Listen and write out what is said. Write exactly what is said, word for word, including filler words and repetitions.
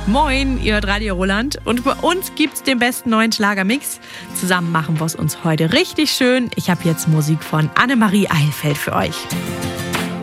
Moin, ihr hört Radio Roland und bei uns gibt's den besten neuen Schlagermix. Zusammen machen wir es uns heute richtig schön. Ich habe jetzt Musik von Annemarie Eilfeld für euch.